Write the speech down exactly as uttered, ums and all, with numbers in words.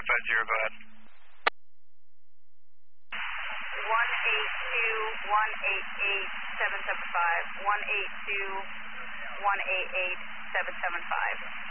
five zero, go ahead. one eight two, one eight eight, seven seven five, one eight two, one eight eight, seven seven five.